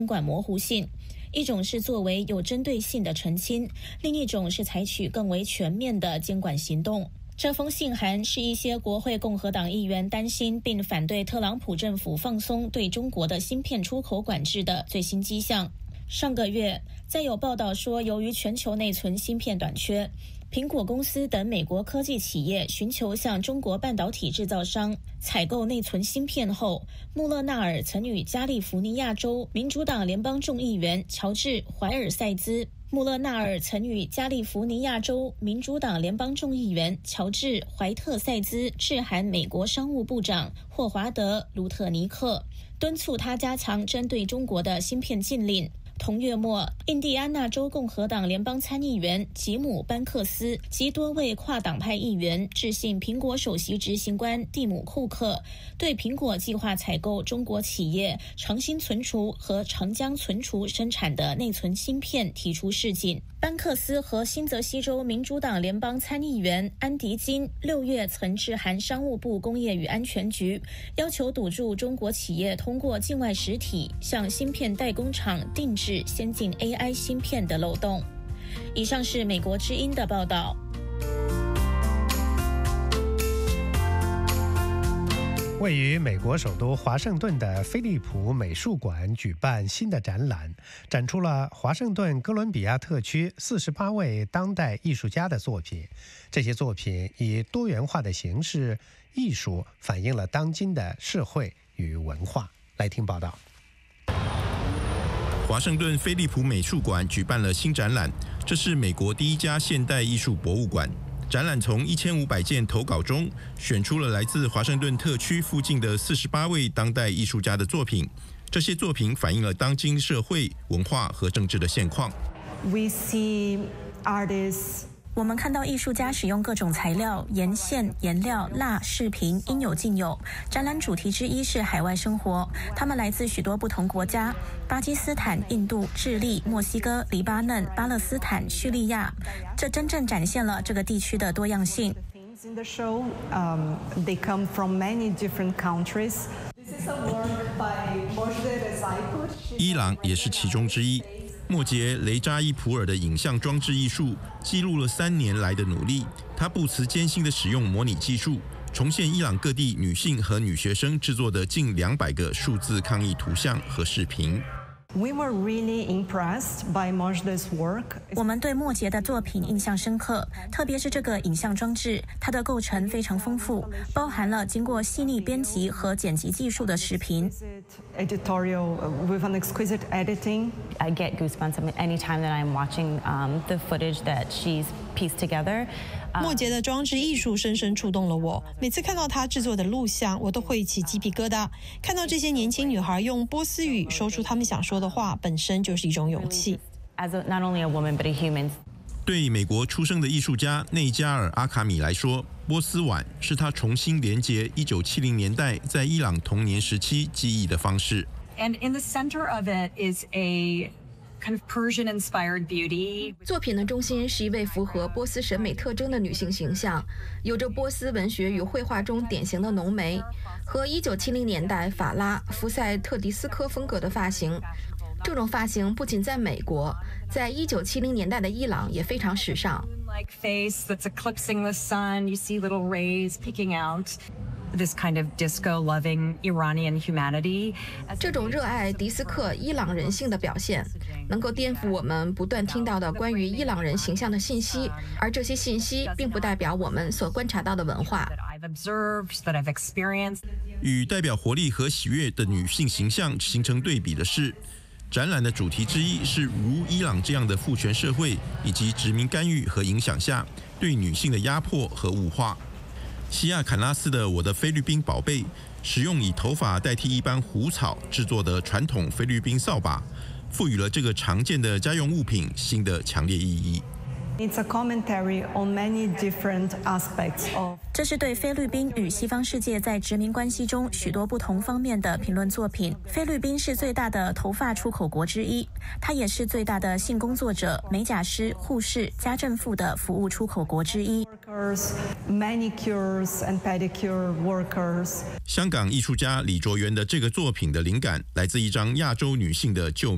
管模糊性。一种是作为有针对性的澄清，另一种是采取更为全面的监管行动。这封信函是一些国会共和党议员担心并反对特朗普政府放松对中国的芯片出口管制的最新迹象。上个月，再有报道说，由于全球内存芯片短缺，苹果公司等美国科技企业寻求向中国半导体制造商采购内存芯片后，穆勒纳尔曾与加利福尼亚州民主党联邦众议员乔治·怀尔塞兹穆勒纳尔曾与加利福尼亚州民主党联邦众议员乔治·怀特塞兹致函美国商务部长霍华德·卢特尼克，敦促他加强针对中国的芯片禁令。同月末，印第安纳州共和党联邦参议员吉姆·班克斯及多位跨党派议员致信苹果首席执行官蒂姆·库克，对苹果计划采购中国企业长兴存储和长江存储生产的内存芯片提出示警。班克斯和新泽西州民主党联邦参议员安迪金6月曾致函商务部工业与安全局，要求堵住中国企业通过境外实体向芯片代工厂定制先进 AI 芯片的漏洞。以上是美国之音的报道。 位于美国首都华盛顿的飞利浦美术馆举办新的展览，展出了华盛顿哥伦比亚特区48位当代艺术家的作品。这些作品以多元化的形式艺术反映了当今的社会与文化。来听报道。 华盛顿飞利浦美术馆举办了新展览，这是美国第一家现代艺术博物馆。展览从1500件投稿中选出了来自华盛顿特区附近的48位当代艺术家的作品。这些作品反映了当今社会、文化和政治的现况。 我们看到艺术家使用各种材料、沿线、颜料、蜡、饰品，应有尽有。展览主题之一是海外生活，他们来自许多不同国家：巴基斯坦、印度、智利、墨西哥、黎巴嫩、巴勒斯坦、叙利亚。这真正展现了这个地区的多样性。 In the show, they come from many different countries. This is a work by Mojde Rezaipour. 伊朗也是其中之一。莫杰·雷扎伊普尔的影像装置艺术记录了3年来的努力。他不辞艰辛地使用模拟技术，重现伊朗各地女性和女学生制作的近200个数字抗议图像和视频。 We were really impressed by Mojde's work. 我们对莫杰的作品印象深刻，特别是这个影像装置，它的构成非常丰富，包含了经过细腻编辑和剪辑技术的视频。 Editorial with an exquisite editing. I get goosebumps anytime that I'm watching the footage that she's pieced together. 莫杰的装置艺术深深触动了我，每次看到他制作的录像，我都会起鸡皮疙瘩。看到这些年轻女孩用波斯语说出她们想说的话，本身就是一种勇气。 Not only a woman, but a human. 对美国出生的艺术家内加尔·阿卡米来说，波斯碗是他重新连结1970年代在伊朗童年时期记忆的方式。 And in the center of it is a kind of Persian-inspired beauty. 作品的中心是一位符合波斯审美特征的女性形象，有着波斯文学与绘画中典型的浓眉和1970年代法拉福塞特迪斯科风格的发型。这种发型不仅在美国，在1970年代的伊朗也非常时尚。 Like face that's eclipsing the sun, you see little rays peeking out. This kind of disco-loving Iranian humanity. 这种热爱迪斯科伊朗人性的表现，能够颠覆我们不断听到的关于伊朗人形象的信息，而这些信息并不代表我们所观察到的文化。 与代表活力和喜悦的女性形象形成对比的是，展览的主题之一是如伊朗这样的父权社会以及殖民干预和影响下对女性的压迫和物化。西亚坎拉斯的《我的菲律宾宝贝》使用以头发代替一般胡草制作的传统菲律宾扫把，赋予了这个常见的家用物品新的强烈意义。 It's a commentary on many different aspects of. 这是对菲律宾与西方世界在殖民关系中许多不同方面的评论作品。菲律宾是最大的头发出口国之一，它也是最大的性工作者、美甲师、护士、家政妇的服务出口国之一。 Manicures and pedicure workers. 香港艺术家李卓元的这个作品的灵感来自一张亚洲女性的旧